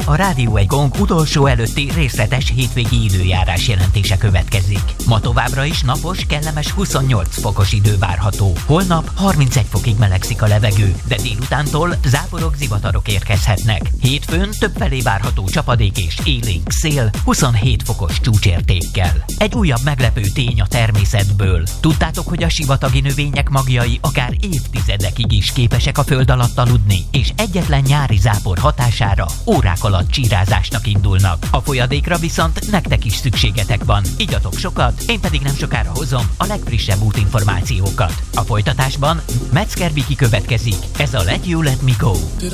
A Rádió egy Gong utolsó előtti részletes hétvégi időjárás jelentése következik. Ma továbbra is napos, kellemes 28 fokos idő várható. Holnap 31 fokig melegszik a levegő, de délutántól záporok, zivatarok érkezhetnek. Hétfőn többfelé várható csapadék és élénk szél 27 fokos csúcsértékkel. Egy újabb meglepő tény a természetből. Tudtátok, hogy a sivatagi növények magjai akár évtizedekig is képesek a föld alatt aludni, és egyetlen nyári zápor hatására órák alatt csírázásnak indulnak. A folyadékra viszont nektek is szükségetek van. Igyatok sokat, én pedig nem sokára hozom a legfrissebb útinformációkat. A folytatásban Metzger Viki következik. Ez a Let You Let Me Go.